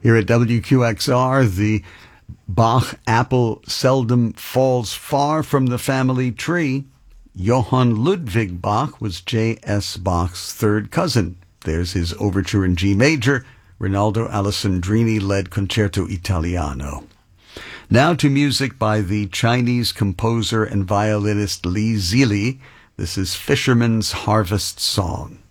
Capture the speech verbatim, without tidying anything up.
Here at W Q X R, the Bach apple seldom falls far from the family tree. Johann Ludwig Bach was J S. Bach's third cousin. There's his overture in G major, Rinaldo Alessandrini-led Concerto Italiano. Now to music by the Chinese composer and violinist Li Zili. This is Fisherman's Harvest Song.